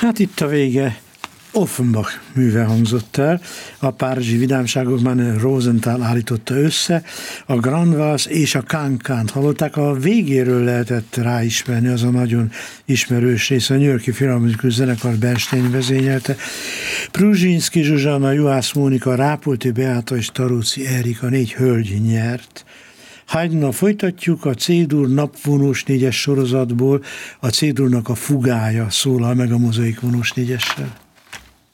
Hát itt a vége. Offenbach műve hangzott el, a párizsi vidámságok Manuel Rosenthal állította össze, a Grand Vals és a Cancan-t hallották, a végéről lehetett ráismerni, az a nagyon ismerős rész, a New York-i Filharmonikus Zenekar Bernstein vezényelte, Pruzsinszky Zsuzsanna, Juhász Mónika, Rápolti Beáta és Taróci Erika, 4 hölgy nyert. Haydnnal folytatjuk, a C-dur napvonós 4-es sorozatból, a C-durnak a fugája szólal meg a Mozaik vonós 4-essel.